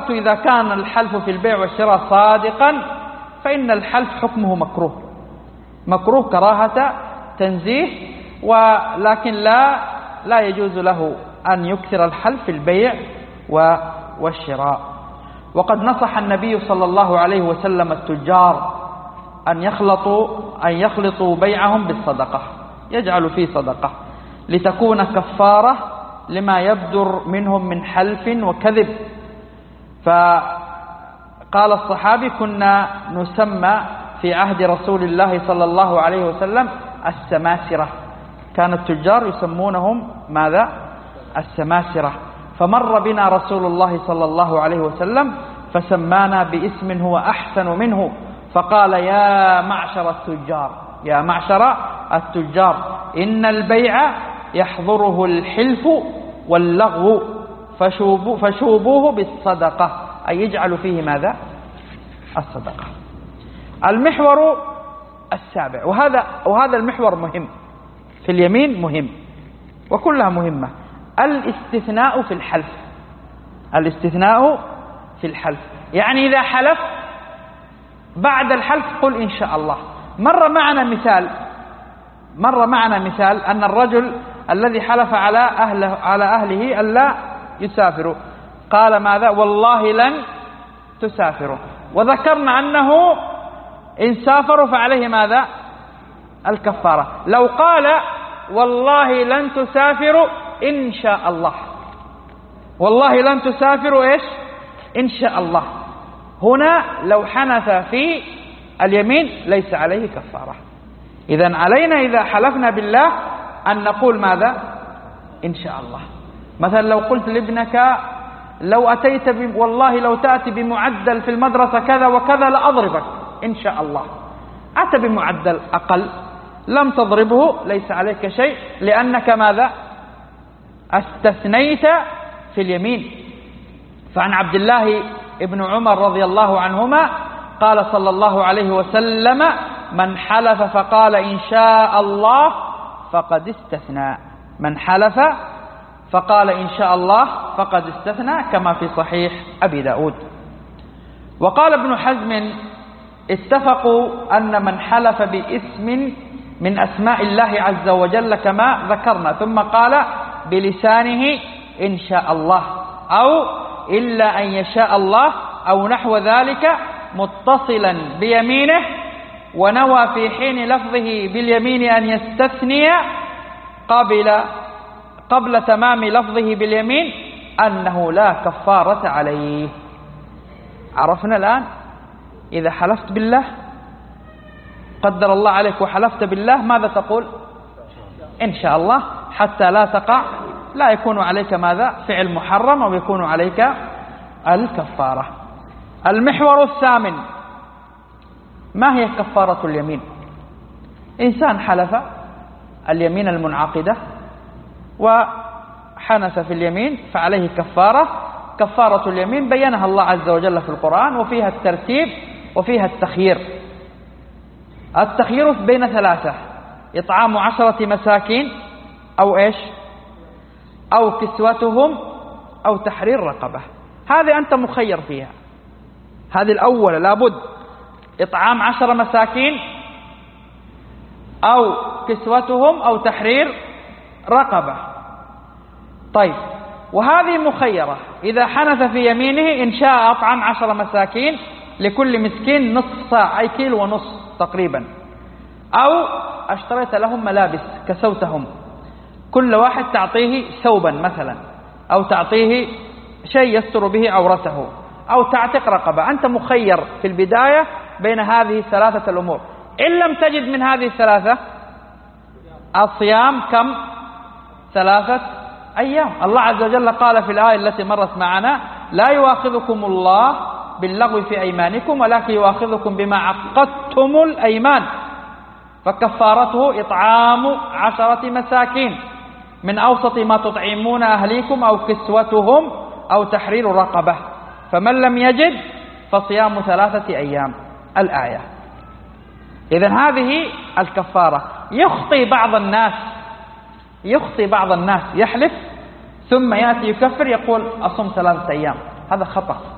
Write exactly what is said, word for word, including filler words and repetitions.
إذا كان الحلف في البيع والشراء صادقا فإن الحلف حكمه مكروه، مكروه كراهة تنزيه، ولكن لا لا يجوز له أن يكثر الحلف في البيع والشراء. وقد نصح النبي صلى الله عليه وسلم التجار أن يخلطوا أن يخلطوا بيعهم بالصدقة، يجعل فيه صدقة لتكون كفارة لما يبدر منهم من حلف وكذب. فقال الصحابي: كنا نسمى في عهد رسول الله صلى الله عليه وسلم السماسرة، كان التجار يسمونهم ماذا؟ السماسرة. فمر بنا رسول الله صلى الله عليه وسلم فسمانا باسم هو أحسن منه، فقال: يا معشر التجار، يا معشر التجار، إن البيع يحضره الحلف واللغو فشوبوه, فشوبوه بالصدقة، أي يجعل فيه ماذا؟ الصدقة. المحور السابع، وهذا وهذا المحور مهم في اليمين، مهم وكلها مهمة، الاستثناء في الحلف. الاستثناء في الحلف يعني إذا حلف بعد الحلف قل إن شاء الله. مر معنا مثال مر معنا مثال أن الرجل الذي حلف على أهله على أهله ألا يسافروا قال ماذا؟ والله لن تسافروا، وذكرنا أنه إن سافروا فعليه ماذا؟ الكفارة. لو قال والله لن تسافروا إن شاء الله، والله لن تسافروا إيش؟ إن شاء الله، هنا لو حنث في اليمين ليس عليه كفارة. إذن علينا إذا حلفنا بالله أن نقول ماذا؟ إن شاء الله. مثلا لو قلت لابنك لو أتيت ب... والله لو تأتي بمعدل في المدرسة كذا وكذا لأضربك، إن شاء الله. أتى بمعدل أقل لم تضربه، ليس عليك شيء، لأنك ماذا؟ استثنيت في اليمين. فعن عبد الله ابن عمر رضي الله عنهما قال صلى الله عليه وسلم: من حلف فقال إن شاء الله فقد استثنى. من حلف فقال إن شاء الله فقد استثنى، كما في صحيح أبي داود. وقال ابن حزم: اتفقوا أن من حلف باسم من أسماء الله عز وجل كما ذكرنا ثم قال بلسانه إن شاء الله أو إلا أن يشاء الله أو نحو ذلك متصلا بيمينه، ونوى في حين لفظه باليمين أن يستثني قبل قبل تمام لفظه باليمين أنه لا كفارة عليه. عرفنا الآن إذا حلفت بالله، قدر الله عليك وحلفت بالله، ماذا تقول؟ إن شاء الله، حتى لا تقع، لا يكون عليك ماذا؟ فعل محرم، أو يكون عليك الكفارة. المحور الثامن: ما هي كفارة اليمين؟ إنسان حلف اليمين المنعقدة وحنث في اليمين فعليه كفارة. كفارة اليمين بينها الله عز وجل في القرآن، وفيها الترتيب وفيها التخيير. التخيير بين ثلاثة: إطعام عشرة مساكين، أو إيش؟ أو كسوتهم، أو تحرير رقبة. هذه أنت مخير فيها. هذه الأولى لابد: إطعام عشر مساكين، أو كسوتهم، أو تحرير رقبة. طيب، وهذه مخيرة. إذا حنث في يمينه إن شاء أطعم عشر مساكين، لكل مسكين نصف صاع، أي كيلو ونصف تقريبا، أو اشتريت لهم ملابس كسوتهم، كل واحد تعطيه ثوبا مثلا، أو تعطيه شيء يستر به عورته، أو تعتق رقبة. أنت مخير في البداية بين هذه الثلاثة الأمور. إن لم تجد من هذه الثلاثة، الصيام كم؟ ثلاثة أيام. الله عز وجل قال في الآية التي مرت معنا: لا يؤاخذكم الله باللغو في أيمانكم ولكن يؤاخذكم بما عقدتم الأيمان، فكفارته إطعام عشرة مساكين من أوسط ما تطعمون أهليكم، أو كسوتهم، أو تحرير رقبة، فمن لم يجد فصيام ثلاثة أيام. الآية. إذن هذه الكفارة. يخطي بعض الناس يخطي بعض الناس يحلف ثم يأتي يكفر يقول أصوم ثلاثة أيام، هذا خطأ.